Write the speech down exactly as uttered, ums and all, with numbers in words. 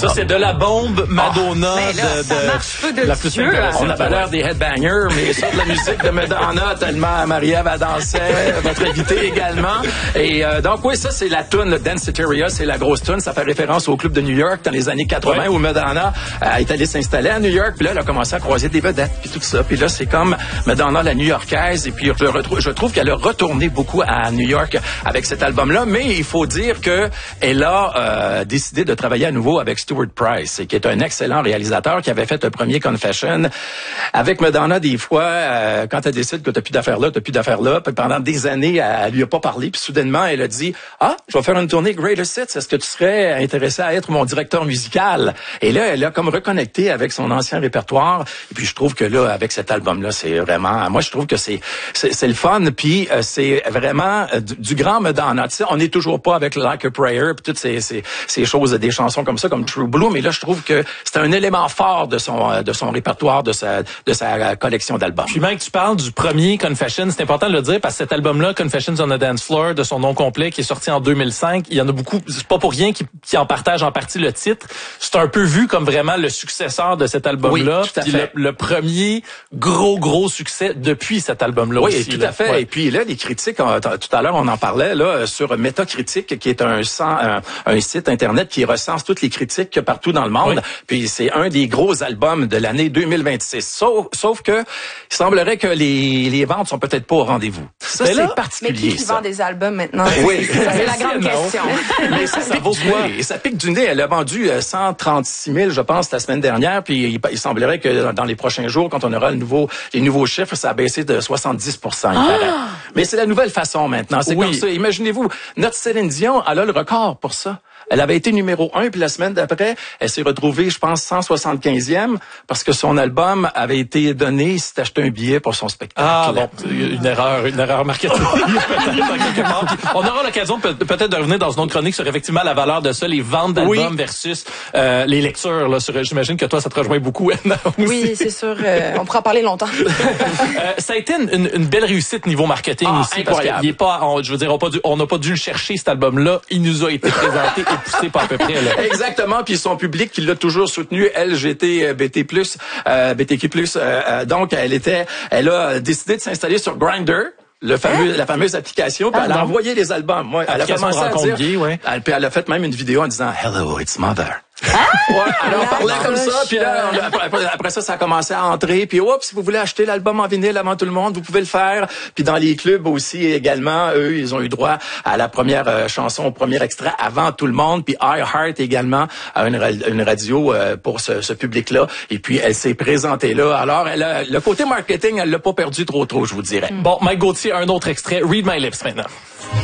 Ça, c'est de la bombe Madonna. Oh, là, de, ça de, marche peu de la plus Dieu, intéressante. On a pas l'air des headbangers, mais ça, de la musique de Madonna, tellement Marie-Ève dansait, votre invité également. Et euh, donc, oui, ça, c'est la tune Danceteria, c'est la grosse tune. Ça fait référence au club de New York dans les années quatre-vingts, ouais, où Madonna euh, est allée s'installer à New York. Puis là, elle a commencé à croiser des vedettes, puis tout ça. Puis là, c'est comme Madonna, la New-Yorkaise. Et puis, je, retrouve, je trouve qu'elle a retourné beaucoup à New York avec cet album-là. Mais il faut dire que elle a euh, décidé de travailler à nouveau avec Stuart Price, qui est un excellent réalisateur qui avait fait un premier Confession. Avec Madonna, des fois, euh, quand elle décide que t'as plus d'affaires là, t'as plus d'affaires là, puis pendant des années, elle, elle lui a pas parlé. Puis soudainement, elle a dit « Ah, je vais faire une tournée Greatest Hits. Est-ce que tu serais intéressé à être mon directeur musical? » Et là, elle a comme reconnecté avec son ancien répertoire. Et puis, je trouve que là, avec cet album-là, c'est vraiment... Moi, je trouve que c'est c'est, c'est le fun. Puis, euh, c'est vraiment euh, du, du grand Madonna. Tu sais, on n'est toujours pas avec Like a Prayer, puis toutes ces, ces, ces choses, des chansons comme ça, comme True Blue. Mais là, je trouve que c'est un élément fort de son, de son répertoire, de sa, de sa collection d'albums. Puis, même que tu parles du premier Confession, c'est important de le dire, parce que cet album-là, Confessions on a Dance Floor, de son nom complet, qui est sorti en deux mille cinq, il y en a beaucoup, c'est pas pour rien qui, qui en partagent en partie le titre. C'est un peu vu comme vraiment le successeur de cet album-là. Oui, tout à puis fait. Le, le premier gros, gros succès depuis cet album-là oui, aussi. Oui, tout là. à fait. Ouais. Et puis là, les critiques, on, tout à l'heure, on en parlait, là, sur Metacritic, qui est un, un, un site Internet qui recense toutes les critiques partout dans le monde. Oui. Puis c'est un des gros albums de l'année deux mille vingt-six. Sauf, sauf que, il semblerait que les, les ventes sont peut-être pas au rendez-vous. Ça, mais c'est là, particulier. Mais qui, qui vend des albums maintenant? Oui. Ça, c'est la grande question. Mais ça, ça vaut quoi? Et ça pique du nez. Elle a vendu cent trente-six mille, je pense, la semaine dernière. Puis il, il semblerait que dans les prochains jours, quand on aura le nouveau, les nouveaux chiffres, ça a baissé de soixante-dix pour cent. Ah! Mais c'est la nouvelle façon maintenant. C'est oui. comme ça. Imaginez-vous, notre Céline Dion, elle a le record pour ça. Elle avait été numéro un, puis la semaine d'après, elle s'est retrouvée, je pense, cent soixante-quinzième, parce que son album avait été donné si t'achetais un billet pour son spectacle. Ah bon, une erreur, une erreur marketing. Quelque part. Puis on aura l'occasion peut-être de revenir dans une autre chronique sur effectivement la valeur de ça, les ventes d'albums oui. versus euh, les lectures. Là, sur, j'imagine que toi, ça te rejoint beaucoup, Anna, aussi. Oui, c'est sûr. Euh, on pourra en parler longtemps. euh, ça a été une, une, une belle réussite niveau marketing ah, aussi, incroyable. parce qu'il est pas, on, je veux dire, on n'a pas, dû, on n'a pas dû le chercher cet album-là. Il nous a été présenté et poussé par à peu près. Là. Exactement. Puis son public qui l'a toujours soutenu, L G B T plus, euh, B T Q plus. Euh, donc elle était, elle a décidé de s'installer sur Grindr. Le fameux, hein? La fameuse application, puis ah, elle a non. envoyé les albums. Moi, elle a commencé à dire, gay, ouais. elle, puis elle a fait même une vidéo en disant Hello, it's mother. Ah! Ouais, alors on parlait comme ça, puis là, on, après, après ça, ça a commencé à entrer, puis oups, si vous voulez acheter l'album en vinyle avant tout le monde, vous pouvez le faire. Puis dans les clubs aussi également, eux, ils ont eu droit à la première euh, chanson, au premier extrait avant tout le monde. Puis iHeart également a une, une radio euh, pour ce, ce public-là. Et puis elle s'est présentée là. Alors, elle a, le côté marketing, elle l'a pas perdu trop trop, je vous dirais. Bon, Mike Gauthier, un autre extrait, Read My Lips maintenant.